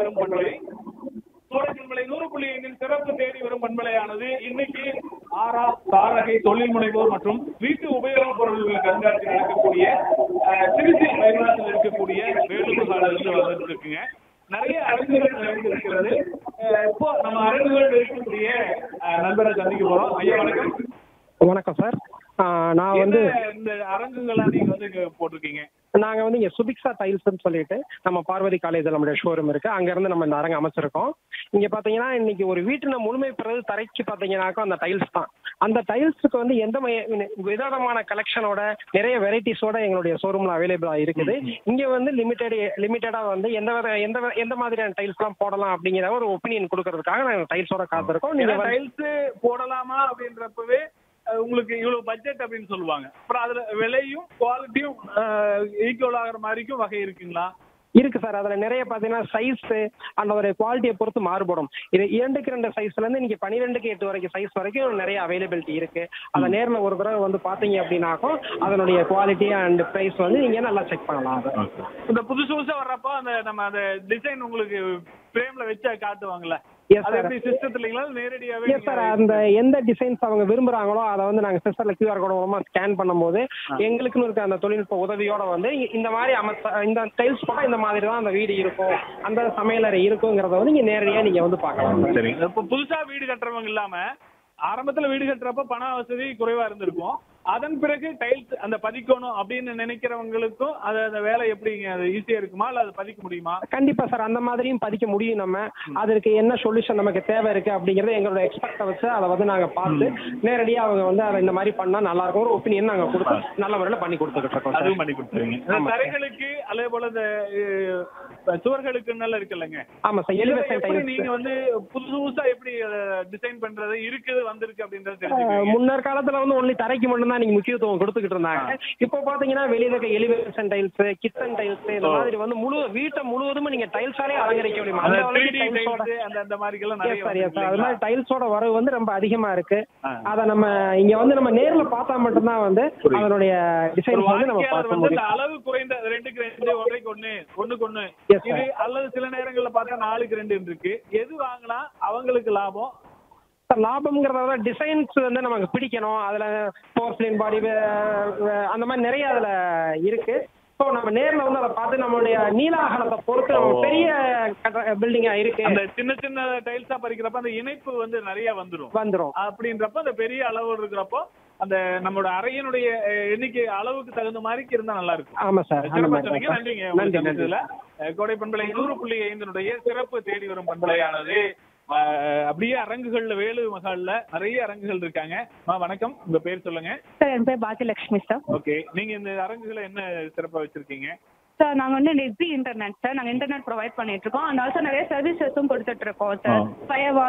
வரும் பண்பலை கோடைப்பண்பலை 100.5 சிறப்பு தேடி வரும் பண்பலையானது இன்னைக்கு தாரகை தொழில் முனைவோர் மற்றும் வீட்டு உபயோகப் பொருட்கள் கண்காட்சி நடக்கக்கூடிய திருச்சி மைதானத்தில் இருக்கக்கூடிய வேலுமகாலிலிருந்து வந்துட்டு இருக்குங்க. நிறைய அரங்குகள் நிறைந்திருக்கிறது. இப்போ நம்ம அரங்குகள் இருக்கக்கூடிய நண்பரை சந்திக்க போறோம். ஐயா வணக்கம். வணக்கம் சார். நான் வந்து இந்த அரங்குகள்லாம் நீங்க வந்து போட்டிருக்கீங்க. நாங்கள் வந்து இங்கே சுபிக்ஷா டைல்ஸ்ன்னு சொல்லிட்டு நம்ம பார்வதி காலேஜில் நம்மளுடைய ஷோரூம் இருக்குது. அங்கேருந்து நம்ம இந்த அரங்கு அமைச்சிருக்கோம். இங்கே பார்த்தீங்கன்னா இன்னைக்கு ஒரு வீட்டில் முழுமை பெறது தரைக்கு பார்த்தீங்கன்னாக்கா அந்த டைல்ஸ் தான். அந்த டைல்ஸுக்கு வந்து எந்த விதமான கலெக்ஷனோட நிறைய வெரைட்டிஸோட எங்களுடைய ஷோரூமில் அவைலபிளாக இருக்குது. இங்கே வந்து லிமிட்டடாக வந்து எந்த மாதிரியான டைல்ஸ்லாம் போடலாம் அப்படிங்கிற ஒரு ஒப்பீனியன் கொடுக்கறதுக்காக நாங்கள் டைல்ஸோட காத்திருக்கோம். நீங்கள் டைல்ஸ் போடலாமா அப்படின்றப்பவே உங்களுக்கு இவ்வளவு பட்ஜெட் அப்படின்னு சொல்லுவாங்க. அப்புறம் அதுல விலையும் குவாலிட்டியும் ஈக்குவல் ஆகிற மாதிரிக்கும் வகை இருக்குங்களா? இருக்கு சார். அதுல நிறைய பாத்தீங்கன்னா சைஸ் அந்த ஒரு குவாலிட்டியை பொறுத்து மாறுபடும். இது 2x2 சைஸ்ல இருந்து நீங்க 12x8 வரைக்கும் சைஸ் வரைக்கும் நிறைய அவைலபிலிட்டி இருக்கு. அதை நேரில் ஒரு தடவை வந்து பாத்தீங்க அப்படின்னாக்கும் அதனுடைய குவாலிட்டி அண்ட் பிரைஸ் வந்து நீங்க நல்லா செக் பண்ணலாம். இந்த புதுசு புதுசா வர்றப்போ அந்த நம்ம அந்த டிசைன் உங்களுக்கு ஃப்ரேம்ல வச்சு காட்டுவாங்கல்ல, அந்த எந்த டிசைன்ஸ் அவங்க விரும்புறாங்களோ அதை வந்து நாங்க சிஸ்டர்ல QR கோட் மூலமா ஸ்கேன் பண்ணும்போது எங்களுக்குன்னு இருக்க அந்த தொழில்நுட்ப உதவியோட வந்து இந்த மாதிரி இந்த டைல்ஸ் போட்டா இந்த மாதிரி தான் அந்த வீடு இருக்கும், அந்த சமையலறை இருக்குங்கிறத வந்து நீங்க நேரடியா நீங்க வந்து பார்க்கலாம். சரி, இப்போ புதுசா வீடு கட்டுறவங்க இல்லாம ஆரம்பத்துல வீடு கட்டுறப்ப பண வசதி குறைவா இருந்திருக்கும். அதன் பிறகு டைல்ஸ் அந்த பதிக்கணும் அப்படின்னு நினைக்கிறவங்களுக்கும் அந்த வேலை எப்படிங்க, அது ஈஸியா இருக்குமா இல்ல அது பதிக்க முடியுமா? கண்டிப்பா சார், அந்த மாதிரியும் பதிக்க முடியும். நம்ம அதற்கு என்ன சொல்யூஷன் நமக்கு தேவை இருக்கு அப்படிங்கறது எங்களோட எக்ஸ்பர்ட்டை வச்சு அதை வந்து நாங்க பார்த்து நேரடியா அவங்க வந்து அதை இந்த மாதிரி பண்ணா நல்லா இருக்கும் ஒரு ஒப்பீனியன் நாங்க கொடுத்து நல்ல முறையில பண்ணி கொடுத்துக்கிட்டு இருக்கோம். அதுவும் பண்ணி கொடுத்துருவீங்க. தரைகளுக்கு அதே போல இந்த சுவர்களுக்கு நல்லா இருக்குல்லங்க. ஆமா சார். எலிவேஷன் டைல்ஸ் நீங்க வந்து புதுசா எப்படி டிசைன் பண்றது இருக்குது வந்திருக்கு அப்படின்றது தெரிஞ்சுக்கங்க. முன்னர் காலத்துல வந்து ஒன்லி தரைக்கு மட்டும் தான் நீங்க முக்கியத்துவம் கொடுத்துக்கிட்டு இருந்தாங்க. இப்போ பாத்தீங்கன்னா வெளியில இருக்க எலிவேஷன் டைல்ஸ், கிச்சன் டைல்ஸ் இந்த மாதிரி வந்து வீட்டை முழுவதும் நீங்க டைல்ஸாலே அலங்கரிக்க முடியும். அந்த மாதிரி டைல்ஸோட வரவு வந்து ரொம்ப அதிகமா இருக்கு. அத நம்ம இங்க வந்து நம்ம நேர்ல பார்த்தா மட்டும்தான் வந்து அதனுடைய டிசைன் வந்து நம்ம பார்க்க முடியும். அளவு குறைந்த 2x2 1x1 1x1 இது அல்லது சில நேரங்கள்ல பார்த்தா 4x2 இருக்கு. எது வாங்கினா அவங்களுக்கு லாபம்? லாபம்ங்கிறத விட டிசைன்ஸ் வந்து நமக்கு பிடிக்கணும். அதுல போர்ஸ்லின் பாடி அந்த மாதிரி நிறைய அதுல இருக்கு. ஸோ நம்ம நேரில் வந்து அதை பார்த்து நம்மளுடைய நீலாகலத்தை பொறுத்து நம்ம பெரிய பில்டிங்கா இருக்கு. அந்த சின்ன சின்ன டைல்ஸா பறிக்கிறப்ப அந்த இணைப்பு வந்து நிறைய வந்துடும் அப்படின்றப்ப அந்த பெரிய அளவு இருக்கிறப்போ அந்த நம்மளோட அறையினுடைய எண்ணிக்கை அளவுக்கு தகுந்த மாதிரி இருந்தா நல்லா இருக்கும். ஆமா சார். நன்றிங்க. கோடை பண்பலை 100.5 சிறப்பு தேடி வரும் பண்பலையானது அப்படியே அரங்குகள்ல வேலு மகால்ல நிறைய அரங்குகள் இருக்காங்க. வணக்கம், உங்க பேர் சொல்லுங்க. சார் என் பேர் பாக்கியலட்சுமி சார். ஓகே, நீங்க இந்த அரங்குகளை என்ன சிறப்பா வச்சிருக்கீங்க? சார் நாங்க வந்து இன்டர்நெட் சார், நாங்க இன்டர்நெட் ப்ரொவைட் பண்ணிட்டு இருக்கோம். அண்ட் ஆல்சோ நிறைய சர்வீசஸும் கொடுத்துட்டு இருக்கோம் சார்.